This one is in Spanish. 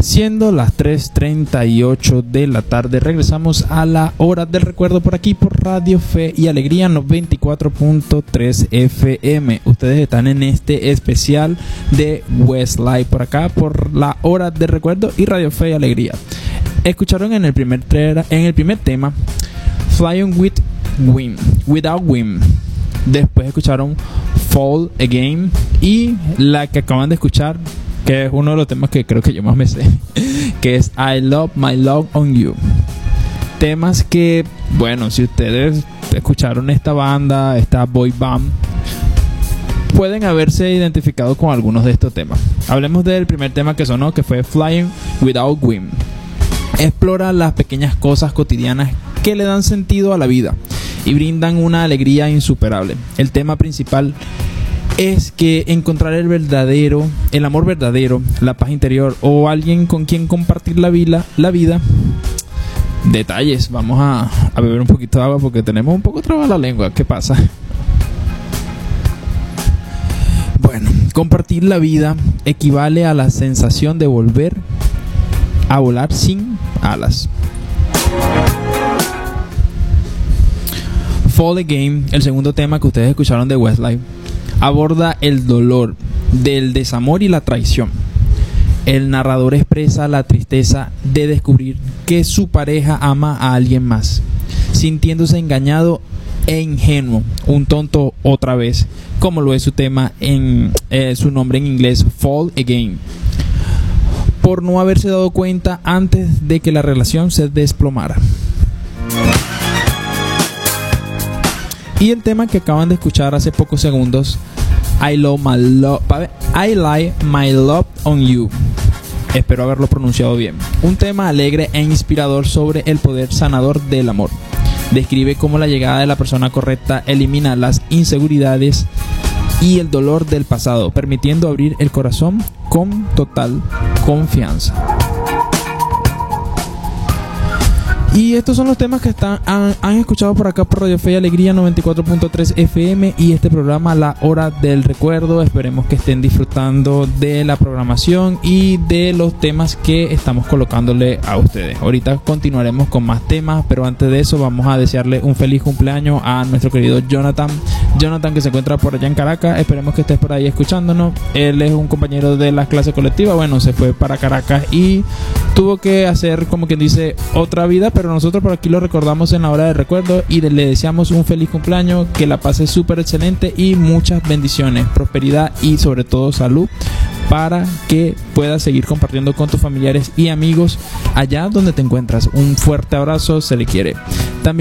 Siendo las 3:38 de la tarde, regresamos a la hora del recuerdo por aquí por Radio Fe y Alegría 94.3 FM. Ustedes están en este especial de Westlife por acá por la hora del recuerdo y Radio Fe y Alegría. Escucharon en el primer tema Flying Without Wind. Después escucharon Fall Again y la que acaban de escuchar, que es uno de los temas que creo que yo más me sé, que es I Love My Love on You. Temas que, bueno, si ustedes escucharon esta banda, esta boy band, pueden haberse identificado con algunos de estos temas. Hablemos del primer tema que sonó, que fue Flying Without Wind. Explora las pequeñas cosas cotidianas que le dan sentido a la vida y brindan una alegría insuperable. El tema principal es que encontrar el amor verdadero, la paz interior o alguien con quien compartir la vida. Detalles, vamos a beber un poquito de agua porque tenemos un poco trabada la lengua. ¿Qué pasa? Bueno, compartir la vida equivale a la sensación de volver a volar sin alas. Fall Again, el segundo tema que ustedes escucharon de Westlife, aborda el dolor del desamor y la traición. El narrador expresa la tristeza de descubrir que su pareja ama a alguien más, sintiéndose engañado e ingenuo, un tonto otra vez, como lo es su tema en su nombre en inglés, Fall Again, por no haberse dado cuenta antes de que la relación se desplomara. Y el tema que acaban de escuchar hace pocos segundos, I Lay My Love on You. Espero haberlo pronunciado bien. Un tema alegre e inspirador sobre el poder sanador del amor. Describe cómo la llegada de la persona correcta elimina las inseguridades y el dolor del pasado, permitiendo abrir el corazón con total confianza. Y estos son los temas que han escuchado por acá por Radio Fe y Alegría 94.3 FM y este programa La Hora del Recuerdo. Esperemos que estén disfrutando de la programación y de los temas que estamos colocándole a ustedes. Ahorita continuaremos con más temas, pero antes de eso vamos a desearle un feliz cumpleaños a nuestro querido Jonathan, que se encuentra por allá en Caracas. Esperemos que estés por ahí escuchándonos. Él es un compañero de la clase colectiva. Bueno, se fue para Caracas y tuvo que hacer, como quien dice, otra vida, pero nosotros por aquí lo recordamos en la hora de recuerdo y le deseamos un feliz cumpleaños, que la pase súper excelente y muchas bendiciones, prosperidad y sobre todo salud para que puedas seguir compartiendo con tus familiares y amigos allá donde te encuentras. Un fuerte abrazo, se le quiere.